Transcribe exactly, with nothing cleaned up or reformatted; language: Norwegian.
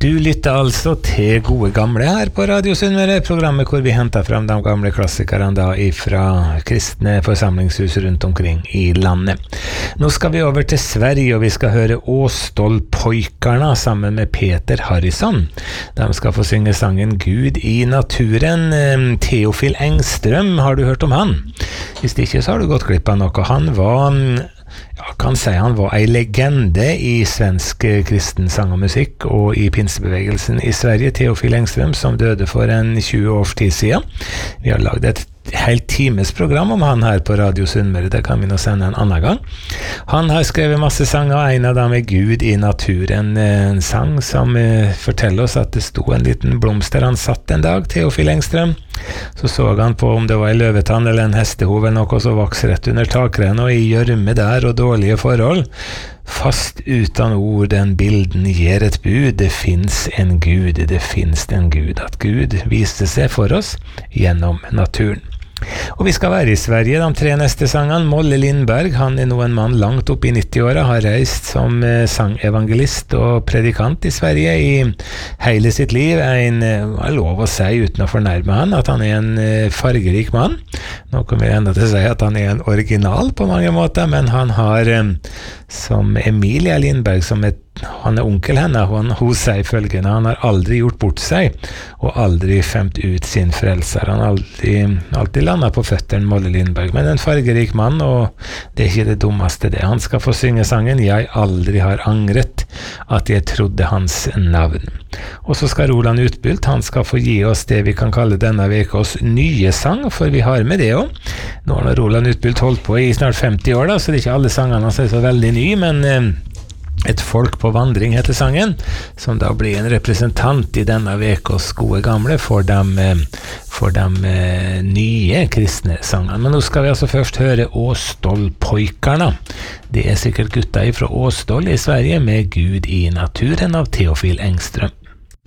Du lytter altså til Gode Gamle her på Radio Sunnmøre, programmet hvor vi henter frem de gamle klassikerne da fra kristne forsamlingshus rundt omkring i landet. Nå skal vi over til Sverige, og vi skal høre Åstolpojkarna sammen med Peter Harrison. De skal få synge sangen Gud i naturen. Teofil Engström, har du hørt om han? Hvis ikke så har du gått glipp av noe. Han var... Ja, kan si han var en legende i svensk kristen sang og musikk og i pinsebevegelsen i Sverige, Teofil Engström, som døde for en tjue års tid siden. Vi har laget et helt times program om han her på Radio Sunnmøre, det kan vi nå sende en annen gang. Han har skrevet masse sanger, og en av dem er Gud i naturen, en sang som uh, forteller oss at det sto en liten blomster han satt en dag, Teofil Engström. Så så han på om det var en løvetann eller en hestehov eller noe som vokste rett under takrenn og i gjørme der og dårlige forhold. Fast utan ord den bilden gir et bud, det finns en Gud, det finns en Gud, at Gud viste seg for oss gjennom naturen. Og vi skal være i Sverige, de tre neste sangene. Molle Lindberg, han er nå en mann langt opp i nitti-åra, har reist som eh, sangevangelist og predikant i Sverige i hele sitt liv. En, eh, lov å si uten å fornærme han, at han er en eh, fargerik mann. Nå kommer jeg enda til å si at han er en original på mange måter, men han har, eh, som Emilia Lindberg, som et han er onkel henne, hun, hun sier følgende: han har aldri gjort bort seg og aldri femt ut sin frelser. Han har aldri, alltid landet på føtteren, Molle Lindberg, men en fargerik mann, og det er ikke det dummeste det. Han skal få synge sangen Jeg aldri har angret at jeg trodde hans navn. Og så skal Roland Utbylt, han skal få gi oss det vi kan kalle denne vekos nye sang, for vi har med det også. Nå har Roland Utbylt holdt på i snart femti år da, så det er ikke alle sangene som er så veldig nye, men eh, Et folk på vandring heter sangen, som da blir en representant i denne vekos gode gamle for de, for de nye kristne sangene. Men nå skal vi altså først høre Åstolpojkarna. Det er sikkert gutta fra Åstol i Sverige med Gud i naturen av Teofil Engström.